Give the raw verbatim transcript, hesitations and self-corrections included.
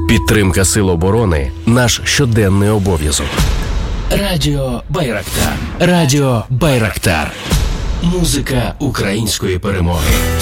Підтримка Сил оборони – наш щоденний обов'язок. Радіо Байрактар. Радіо Байрактар. Музика української перемоги.